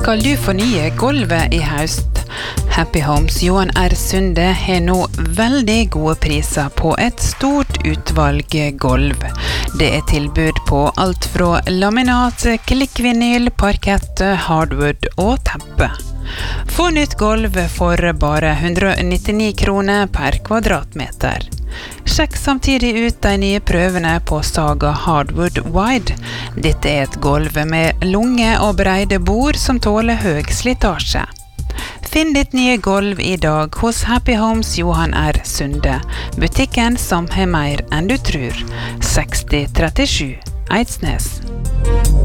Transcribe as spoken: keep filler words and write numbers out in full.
Skal du fornye gulvet i høst? Happy Homes Johan R. Sunde har nå veldig gode priser på et stort utvalg gulv. Det er tilbud på alt fra laminat, klikkvinyl, parkett, hardwood og teppe. Få nytt gulv for bare hundre og nittini kroner per kvadratmeter. Sjekk samtidig ut de nye prøvene på Saga Hardwood Wide. Dette er et gulv med lange og breide bord som tåler høy slitasje. Finn ditt nye gulv i dag hos Happy Homes Johan R. Sunde, butikken som har mer enn du tror. seksti trettisju Eidsnes.